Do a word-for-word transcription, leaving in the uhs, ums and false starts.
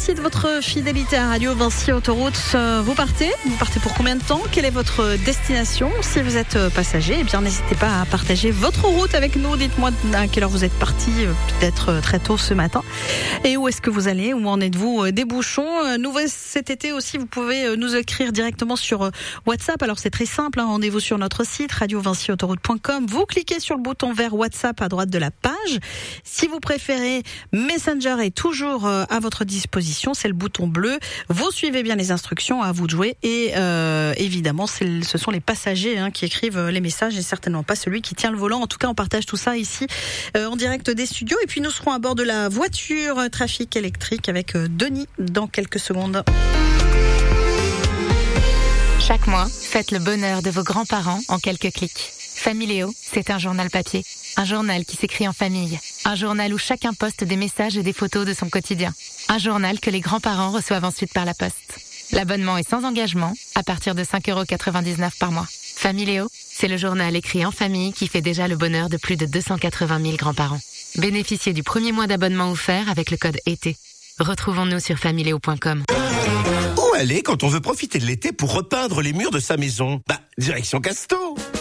Merci de votre fidélité à Radio Vinci Autoroute. Vous partez Vous partez pour combien de temps? Quelle est votre destination? Si vous êtes passager, eh bien n'hésitez pas à partager votre route avec nous. Dites-moi à quelle heure vous êtes parti, peut-être très tôt ce matin. Et où est-ce que vous allez? Où en êtes-vous des bouchons? Nouveau cet été aussi, vous pouvez nous écrire directement sur WhatsApp. Alors c'est très simple, hein. Rendez-vous sur notre site radio vinci autoroute point com. Vous cliquez sur le bouton vert WhatsApp à droite de la page. Si vous préférez, Messenger est toujours à votre disposition. C'est le bouton bleu. Vous suivez bien les instructions, à vous de jouer. Et euh, évidemment, c'est, ce sont les passagers hein, qui écrivent les messages et certainement pas celui qui tient le volant. En tout cas, on partage tout ça ici euh, en direct des studios. Et puis nous serons à bord de la voiture euh, trafic électrique avec euh, Denis dans quelques secondes. Chaque mois, faites le bonheur de vos grands-parents en quelques clics. Familéo, c'est un journal papier. Un journal qui s'écrit en famille. Un journal où chacun poste des messages et des photos de son quotidien. Un journal que les grands-parents reçoivent ensuite par la poste. L'abonnement est sans engagement, à partir de cinq euros quatre-vingt-dix-neuf par mois. Familéo, c'est le journal écrit en famille qui fait déjà le bonheur de plus de deux cent quatre-vingt mille grands-parents. Bénéficiez du premier mois d'abonnement offert avec le code été. Retrouvons-nous sur familéo point com. Où aller quand on veut profiter de l'été pour repeindre les murs de sa maison? Bah, direction Casto.